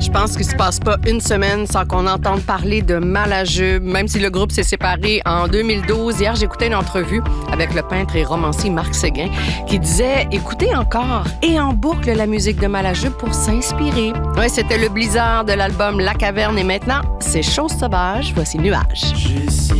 Je pense qu'il se passe pas une semaine sans qu'on entende parler de Malajube, même si le groupe s'est séparé en 2012. Hier, j'écoutais une entrevue avec le peintre et romancier Marc Séguin qui disait « Écoutez encore et en boucle la musique de Malajube pour s'inspirer. » Ouais, c'était le blizzard de l'album La Caverne et maintenant, c'est Chose sauvage. Voici Nuages.